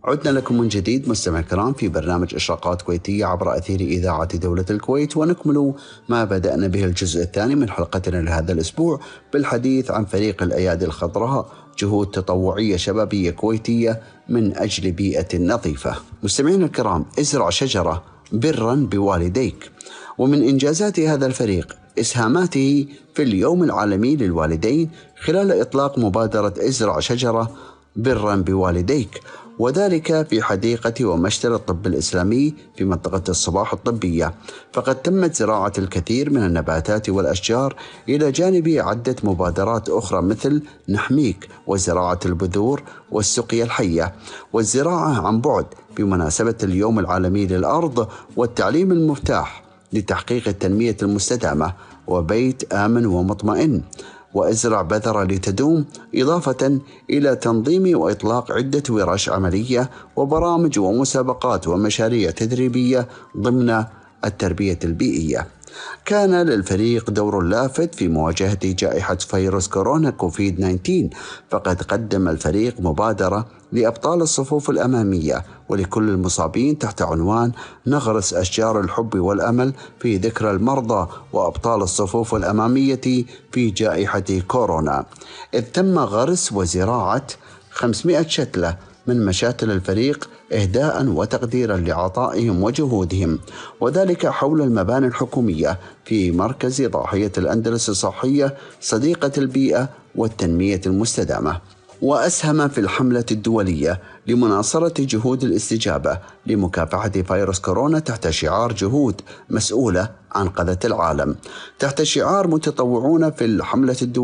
عدنا لكم من جديد مستمع الكرام في برنامج إشراقات كويتية عبر أثير إذاعة دولة الكويت، ونكمل ما بدأنا به الجزء الثاني من حلقتنا لهذا الأسبوع بالحديث عن فريق الأيادي الخضراء، جهود تطوعية شبابية كويتية من أجل بيئة نظيفة. مستمعين الكرام، ازرع شجرة برا بوالديك. ومن إنجازات هذا الفريق إسهاماته في اليوم العالمي للوالدين خلال إطلاق مبادرة ازرع شجرة برا بوالديك، وذلك في حديقة ومشتل الطب الإسلامي في منطقة الصباح الطبية. فقد تمت زراعة الكثير من النباتات والأشجار إلى جانب عدة مبادرات أخرى مثل نحميك وزراعة البذور والسقيا الحية والزراعة عن بعد بمناسبة اليوم العالمي للأرض والتعليم المفتاح لتحقيق التنمية المستدامة وبيت آمن ومطمئن، وازرع بذرة لتدوم، إضافة إلى تنظيم وإطلاق عدة ورش عملية وبرامج ومسابقات ومشاريع تدريبية ضمن التربية البيئية. كان للفريق دور لافت في مواجهة جائحة فيروس كورونا كوفيد 19، فقد قدم الفريق مبادرة لأبطال الصفوف الأمامية ولكل المصابين تحت عنوان نغرس أشجار الحب والأمل في ذكرى المرضى وأبطال الصفوف الأمامية في جائحة كورونا، إذ تم غرس وزراعة 500 شتلة من مشاتل الفريق إهداء وتقديرا لعطائهم وجهودهم، وذلك حول المباني الحكومية في مركز ضاحية الأندلس الصحية صديقة البيئة والتنمية المستدامة. وأسهم في الحملة الدولية لمناصرة جهود الاستجابة لمكافحة فيروس كورونا تحت شعار جهود مسؤولة أنقذت العالم، تحت شعار متطوعون في الحملة الدولية